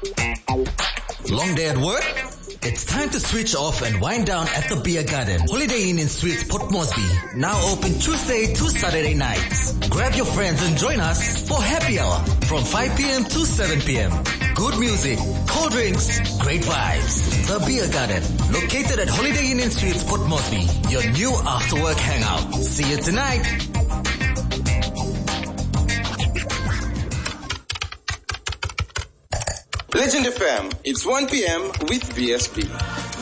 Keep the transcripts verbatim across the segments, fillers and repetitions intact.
Long day at work? It's time to switch off and wind down at the Beer Garden. Holiday Inn in Suites Port Moresby. Now open Tuesday to Saturday nights. Grab your friends and join us for happy hour from five p.m. to seven p.m. Good music, cold drinks, great vibes. The Beer Garden, located at Holiday Inn in Suites Port Moresby. Your new after-work hangout. See you tonight. Legend F M, it's one p.m. with B S B.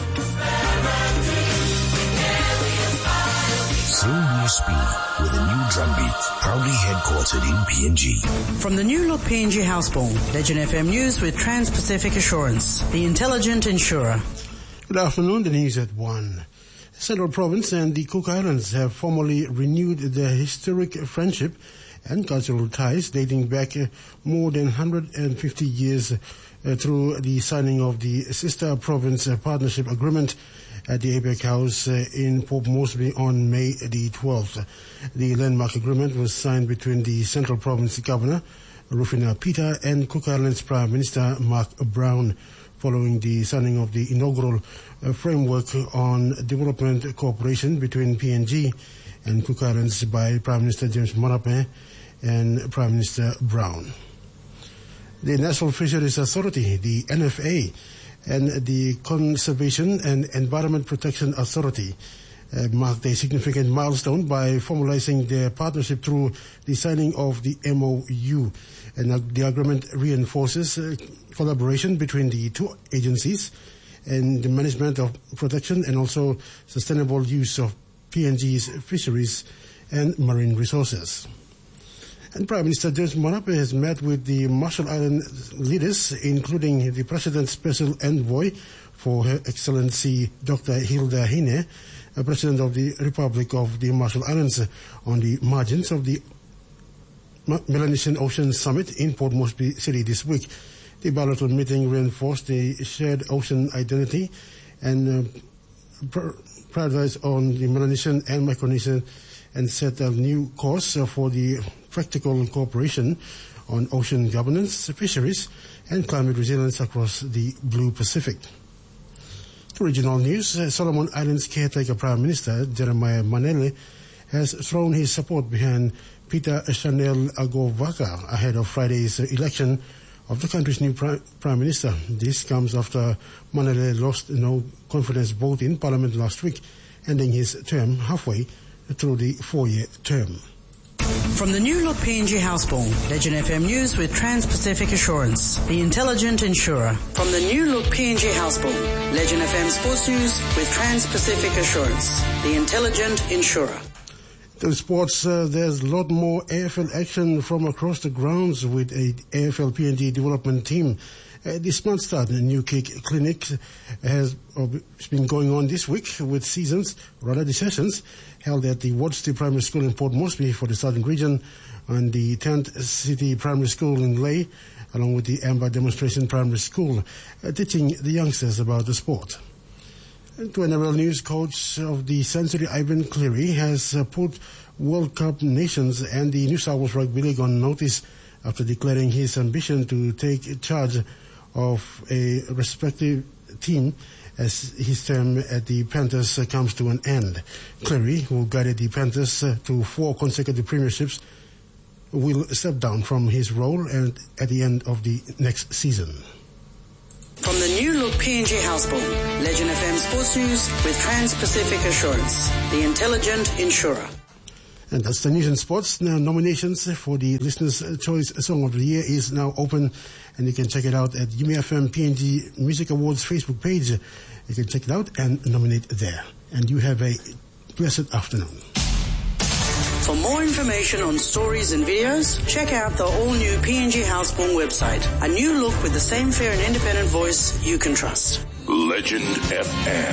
Thrill New Speed with a new drum beat, proudly headquartered in P N G. From the new look P N G Houseborn, Legend F M News with Trans-Pacific Assurance, the intelligent insurer. Good afternoon, the news at one. Central Province and the Cook Islands have formally renewed their historic friendship and cultural ties dating back uh, more than one hundred fifty years uh, through the signing of the Sister Province uh, Partnership Agreement at the APEC House uh, in Port Moresby on May the twelfth. The landmark agreement was signed between the Central Province Governor, Rufina Peter, and Cook Islands Prime Minister Mark Brown, following the signing of the inaugural uh, framework on development cooperation between P N G and Cook Islands by Prime Minister James Marape and Prime Minister Brown. The National Fisheries Authority, the N F A, and the Conservation and Environment Protection Authority uh, marked a significant milestone by formalizing their partnership through the signing of the M O U. And uh, the agreement reinforces uh, collaboration between the two agencies and the management of protection and also sustainable use of P N G's fisheries and marine resources. And Prime Minister James Marape has met with the Marshall Island leaders, including the President's Special Envoy for Her Excellency Doctor Hilda Hine, President of the Republic of the Marshall Islands, on the margins of the Melanesian Ocean Summit in Port Moresby City this week. The bilateral meeting reinforced the shared ocean identity and uh, pr- prioritized on the Melanesian and Micronesian and set a new course uh, for the practical cooperation on ocean governance, fisheries, and climate resilience across the Blue Pacific. To regional news, uh, Solomon Islands caretaker Prime Minister Jeremiah Manele has thrown his support behind Peter Chanel Agovaka ahead of Friday's uh, election of the country's new Prime, Prime Minister. This comes after Manele lost no confidence vote in Parliament last week, ending his term halfway through the four-year term. From the new look P N G Houseborn, Legend F M News with Trans-Pacific Assurance, the intelligent insurer. From the new look P N G Houseborn, Legend F M Sports News with Trans-Pacific Assurance, the intelligent insurer. To sports, uh, there's a lot more A F L action from across the grounds with a A F L P N G development team. Uh, this month's start, a New Kick Clinic has uh, been going on this week with seasons, rather the sessions, held at the Wadsley Primary School in Port Moresby for the Southern Region and the tenth City Primary School in Lae, along with the Amber Demonstration Primary School, uh, teaching the youngsters about the sport. And to N R L News, coach of the Century, Ivan Cleary, has uh, put World Cup nations and the New South Wales Rugby League on notice after declaring his ambition to take charge of a respective team as his term at the Panthers uh, comes to an end. Cleary, who guided the Panthers uh, to four consecutive premierships, will step down from his role and at the end of the next season. From the new look P N G Houseborn, Legend F M Sports News with Trans-Pacific Assurance, the intelligent insurer. And that's the news and sports. Now, nominations for the Listener's Choice Song of the Year is now open, and you can check it out at U M F M P N G Music Awards Facebook page. You can check it out and nominate there. And you have a blessed afternoon. For more information on stories and videos, check out the all-new P N G Houseborn website. A new look with the same fair and independent voice you can trust. Legend F M.